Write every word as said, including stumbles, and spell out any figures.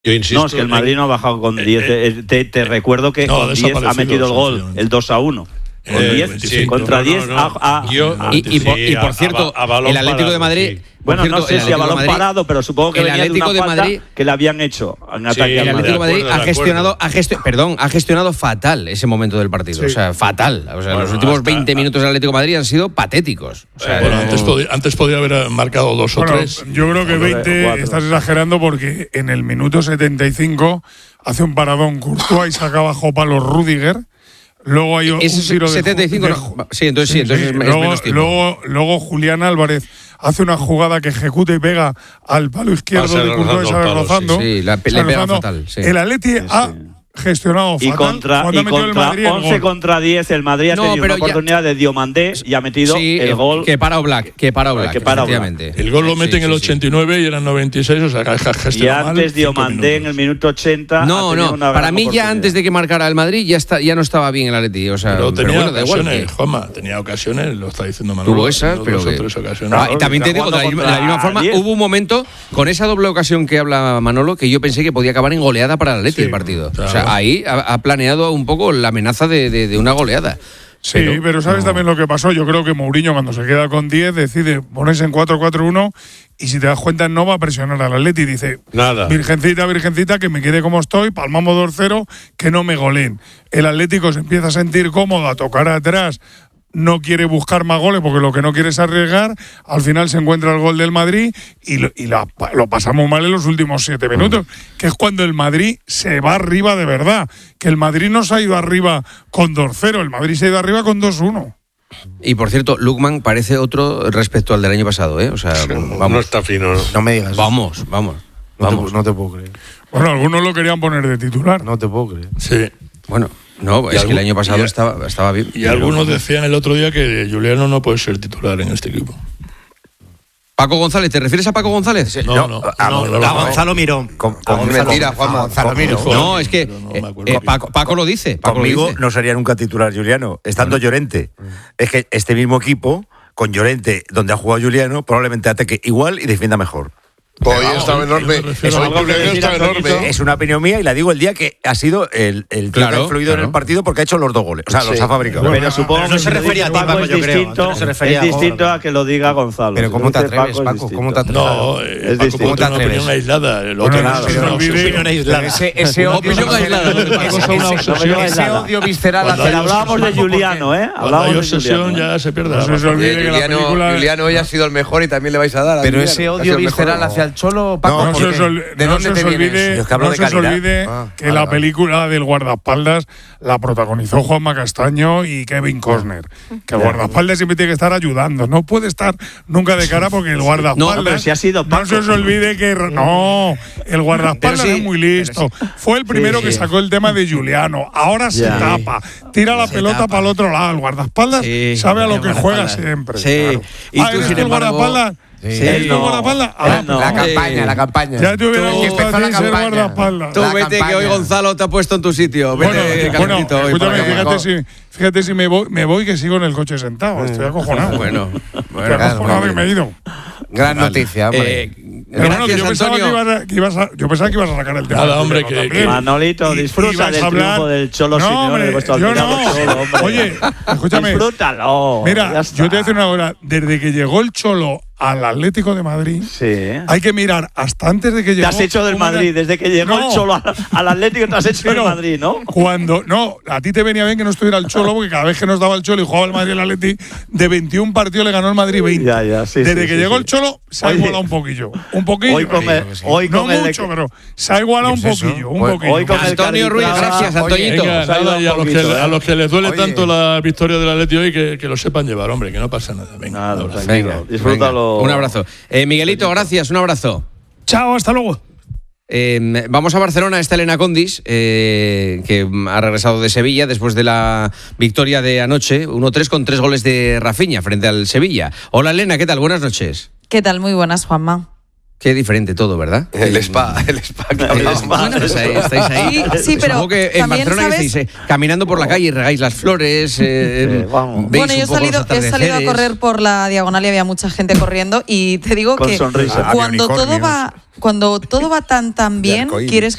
Yo insisto. No, es que el Madrid no ha bajado con diez. Eh, eh, te, te recuerdo que no, con diez ha metido el gol, el dos a uno. Con eh, diez, sí, contra diez. No, no, no. A, a, Yo, a, y, y, por, y por cierto, a, a, a el Atlético parado, de Madrid. Sí. Bueno, cierto, no sé si a balón Madrid, parado, pero supongo que el venía Atlético de una de falta Madrid, que le habían hecho en ataque. Sí, el Atlético de Madrid ha gestionado, ha gestio, perdón, ha gestionado fatal ese momento del partido. Sí. O sea, fatal. O sea, bueno, los últimos hasta, veinte minutos del Atlético de Madrid han sido patéticos. O sea, bueno, no... antes, podía, antes podía haber marcado dos bueno, o tres. Yo creo que veinte estás exagerando porque en el minuto setenta y cinco hace un paradón Courtois y saca bajo palos Rüdiger. Luego hay un tiro de setenta y cinco, de, no. Sí, entonces sí, entonces sí, es, luego, es menos tiempo. Luego, luego Julián Álvarez hace una jugada que ejecuta y pega al palo izquierdo de Courtois, sale rozando. Sí, sí, la, le pega fatal. Sí. El Atleti sí, ha sí. gestionado y fatal. Contra, y contra el Madrid once contra diez, el Madrid ha no, tenido una oportunidad ya, de Diomandé y ha metido sí, el gol. Que para Oblak, que para Oblak, que para Oblak. El gol lo mete sí, en el ochenta y nueve sí, sí. y eran noventa y seis, o sea, que ha gestionado. Y antes Diomandé en el minuto ochenta. No, no, para mí ya antes de que marcara el Madrid ya está, ya no estaba bien el Atleti, o sea, pero tenía pero bueno, ocasiones, que... Juanma, tenía ocasiones, lo está diciendo Manuel. Tuvo esas, pero dos que... o tres ocasiones. Ah, y también te digo, de la, de la misma forma, diez. Hubo un momento con esa doble ocasión que habla Manolo que yo pensé que podía acabar en goleada para el Atleti sí, el partido. Claro. O sea, ahí ha, ha planeado un poco la amenaza de, de, de una goleada. Sí, pero, pero ¿sabes no. también lo que pasó? Yo creo que Mourinho, cuando se queda con diez, decide ponerse en cuatro cuatro uno y si te das cuenta no va a presionar al Atleti. Dice, nada. Virgencita, virgencita, que me quede como estoy, palmamos dos cero, que no me goleen. El Atlético se empieza a sentir cómodo, a tocar atrás, no quiere buscar más goles porque lo que no quiere es arriesgar. Al final se encuentra el gol del Madrid y, lo, y la, lo pasamos mal en los últimos siete minutos, que es cuando el Madrid se va arriba de verdad. Que el Madrid no se ha ido arriba con dos cero, el Madrid se ha ido arriba con dos uno. Y por cierto, Lukman parece otro respecto al del año pasado, ¿eh? O sea, vamos. No está fino, ¿no? No me digas. Vamos, vamos. No, vamos. Te, no te puedo creer. Bueno, algunos lo querían poner de titular. No te puedo creer. Sí. Bueno. No, es algún, que el año pasado y, estaba, estaba bien. Y algunos decían el otro día que Juliano no puede ser titular en este equipo. Paco González, ¿te refieres a Paco González? No, no, no, a, no, no, no, a Gonzalo Mirón. Con, con a Gonzalo, mentira, Juanma. Gonzalo Mirón. No, es que no eh, eh, Paco, Paco lo dice. Paco Conmigo lo dice. No sería nunca titular Juliano, estando bueno. Llorente. Es que este mismo equipo, con Llorente, donde ha jugado Juliano, probablemente ataque igual y defienda mejor. Hoy estaba enorme. Es, enorme. Es una opinión mía y la digo el día que ha sido el, el tío claro, que ha influido claro. en el partido porque ha hecho los dos goles. O sea, sí. los ha fabricado. Pero, pero supongo pero no se refería a ti, Paco, yo creo. No se refería es distinto a que lo diga Gonzalo. Pero ¿cómo te atreves, Paco? ¿Cómo te atreves? No, es Paco, ¿cómo te atreves? Una opinión aislada. El otro no es una opinión aislada. Ese odio visceral. Hablábamos de Juliano, ¿eh? Hablábamos de Juliano. Ya se pierde. No se olvide que la película. Juliano hoy ha sido el mejor y también le vais a dar. Pero ese odio visceral hacia el Cholo, Paco. No se os olvide, no se os olvide, no se os olvide ah, que vale, la vale. película del guardaespaldas la protagonizó Juanma Castaño y Kevin Costner. Que el guardaespaldas siempre tiene que estar ayudando. No puede estar nunca de cara porque el guardaespaldas. No, pero si ha sido Paco. No se os olvide que. No, el guardaespaldas sí, es muy listo. Sí. Fue el primero sí, que sacó el tema de Juliano. Ahora se yeah. tapa. Tira la se pelota tapa. para el otro lado. El guardaespaldas sí, sabe a lo que juega siempre. Sí. Claro. Y ah, tú, ¿eres sin el embargo, guardaespaldas? Sí, ¿Es no. tu guardaespaldas? Ah, no. La campaña, la campaña. Ya te hubiera gustado la ser guardaespaldas. Tú vete que hoy Gonzalo te ha puesto en tu sitio. Vete, bueno, bueno escúchame, fíjate si, fíjate si me voy, me voy que sigo en el coche sentado. Estoy acojonado. Bueno, bueno estoy acojonado que me he ido. Gran noticia, hombre. Eh, Pero bueno, yo pensaba, que ibas a, que ibas a, yo pensaba que ibas a sacar el tema. Nada, hombre, que, que Manolito, disfruta del triunfo del Cholo no, Simeone. Hombre, de vuestro yo no. Cholo, Oye, escúchame. Disfrútalo. Mira, yo te voy a decir una cosa. Desde que llegó el Cholo al Atlético de Madrid, sí. hay que mirar hasta antes de que llegó. Te has hecho del Madrid, era... desde que llegó no. el Cholo al, al Atlético te has hecho del Madrid, ¿no? Cuando, no, a ti te venía bien que no estuviera el Cholo, porque cada vez que nos daba el Cholo y jugaba el Madrid y el Atlético, de veintiún partidos le ganó el Madrid veinte. Ya, ya, sí, desde sí, que sí, llegó sí. el Cholo, se ha igualado un poquillo. Un poquillo. Hoy con el, hoy no con mucho, el de... pero se ha igualado un poquillo. Un hoy, poquillo. Hoy con Antonio Ruiz, gracias, Antoñito. Venga, nada, y a, los que, a los que les duele Oye. tanto la victoria del Atlético hoy, que, que lo sepan llevar, hombre, que no pasa nada. Venga, nada, un venga, venga disfrútalo. Venga. Un abrazo. Eh, Miguelito, gracias, un abrazo. Chao, hasta luego. Eh, vamos a Barcelona, está Elena Condis, eh, que ha regresado de Sevilla después de la victoria de anoche, uno tres con tres goles de Rafinha frente al Sevilla. Hola Elena, ¿qué tal? Buenas noches. ¿Qué tal? Muy buenas, Juanma. Qué diferente todo, ¿verdad? El spa, el spa. Que el spa. Bueno, estáis, estáis ahí. Sí, sí, pero que en Barcelona sabes... estáis eh, caminando por la calle y regáis las flores. Eh, bueno, yo he salido, he salido a correr por la diagonal y había mucha gente corriendo y te digo Con que sonrisa. cuando todo va, cuando todo va tan tan bien, quieres